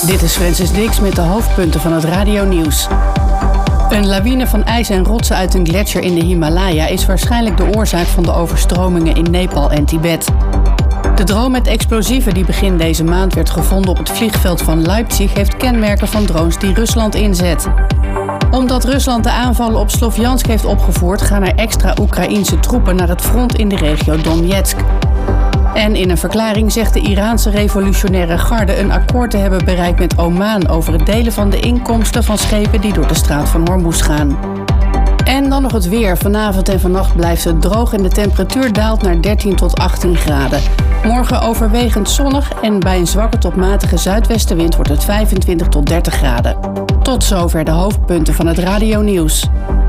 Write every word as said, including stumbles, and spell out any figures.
Dit is Francis Dix met de hoofdpunten van het radionieuws. Een lawine van ijs en rotsen uit een gletsjer in de Himalaya is waarschijnlijk de oorzaak van de overstromingen in Nepal en Tibet. De drone met explosieven die begin deze maand werd gevonden op het vliegveld van Leipzig heeft kenmerken van drones die Rusland inzet. Omdat Rusland de aanvallen op Slovjansk heeft opgevoerd, gaan er extra Oekraïense troepen naar het front in de regio Donetsk. En in een verklaring zegt de Iraanse revolutionaire garde een akkoord te hebben bereikt met Oman over het delen van de inkomsten van schepen die door de straat van Hormuz gaan. En dan nog het weer. Vanavond en vannacht blijft het droog en de temperatuur daalt naar dertien tot achttien graden. Morgen overwegend zonnig en bij een zwakke tot matige zuidwestenwind wordt het vijfentwintig tot dertig graden. Tot zover de hoofdpunten van het radionieuws.